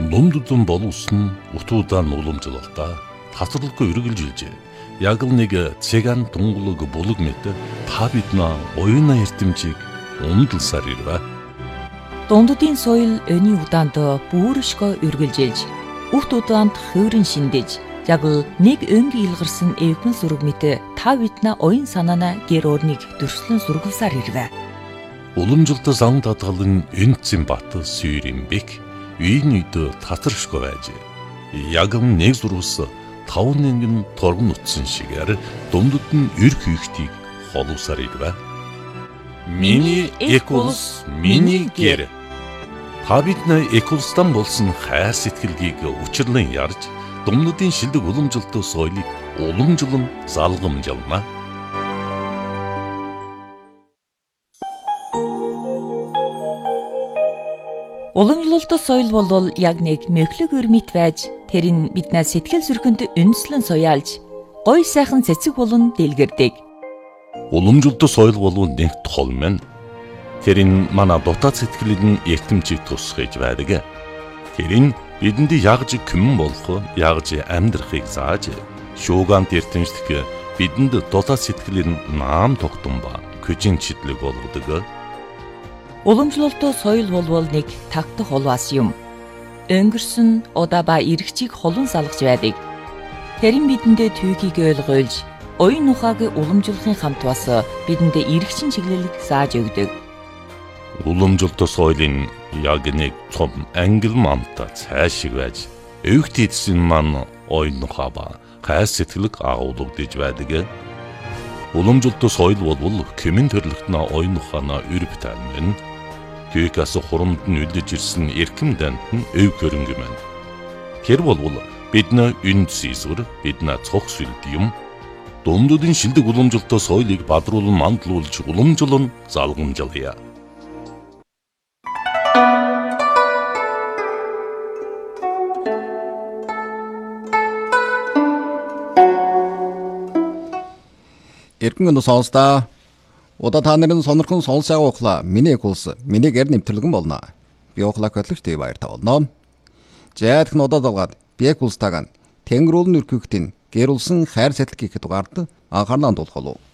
Номдудун болуулсан утуудаан уламжлалтаа тасралгүй үргэлжилжээ. Яг л нэг цэган тунгалаг булаг мэт та биднээ оюуна эрдэмжийг ундалсаар ирвэ. Дунддын соёл өний удаанд бүршгөө үргэлжилж, үхт удаанд хөөрөн шиндэж, яг л нэг өнг илгарсан эвгэн сүрэг мэт та биднээ оюун санаана гэр орныг дөрслөн сургалсаар ирвэ. Уламжлалт зан татгалын энцэн бат сүйрэмбек үйнийд татаршгүй байж. Яг нэг зурвас 5 нэнгэн торгон утсан шигээр дундад нь эр хийхтийг холуусаар ирвэ. Миний эколс, миний гэр. Та бидний эколстан болсон хайр сэтгэлгийг учирлан ярьж, дундадын шилдэг уламжлалт соёлыг уламжлан залгамжлана. Уламжлалт соёл бол яг нэг мөхлөг өрмит байж, тэр нь биднээ сэтгэл зүрхэнд үндэслэн суяалж, гоё сайхан цэцэг болон дэлгэрдэг. Уламжлалт соёл бол нэг тол мэн. Тэр нь манай дотоод сэтгэлийн эртэмжийг тусгаж байдаг. Тэр нь бидэнд ягж күмэн болох, ягж амьдрахыг зааж, шуугант эртэмжлэх бидэнд дотоод сэтгэлийн наам тогтун ба күжин чидлэг болгодог. Уламжлалт соёл бол нэг тагтах холвас юм. Өнгөрсөн удаа ба эргчийг холон салгаж байдаг. Тэр нь бидэндээ түүхийг ойлгуулж, оюун ухааг уламжлахын хамт бас бидэндээ эргчин чиглэлийг зааж өгдөг. Уламжлалт соёлын яг нэг том ангил манта цаашиг байж, өвгт эдсэн маань оюун ухаа ба хайр сэтгэлэг агуулгадж байдаг. Уламжлалт соёл бол кэмэн төрлөختнө оюун ухаана өрбөтэн мэн. Түүхээс хурамд нь үлдэж ирсэн эрхэм дант нь өв хөрөнгө мэн. Тэр бол бидний үнд сийсвэр, бидний цог сүлд юм. Дундадын шилдэг уламжлалт соёлыг бадруулан мандуулж уламжлан залгамжлая. Эргэн сонсдоо. Удаа та нарын сонирхон сонсоо ухлаа. Миний курс, миний гэр нэвтрэлгэн болно. Би ухлаа хөтлөгчтэй баяртай болно. Жаадх нь удаа далгаад би курстагаан тэнгэрүүлэн өрхөхтэн гэрүүлсэн хайр сэтгэл гэх дугаард анхаарал хандуулах болов.